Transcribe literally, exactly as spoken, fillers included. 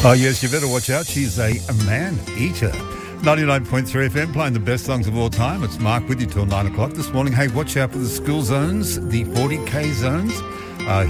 Oh, yes, you better watch out. She's a, a man-eater. ninety-nine point three F M, playing the best songs of all time. It's Mark with you till nine o'clock this morning. Hey, watch out for the school zones, the forty K zones. Uh,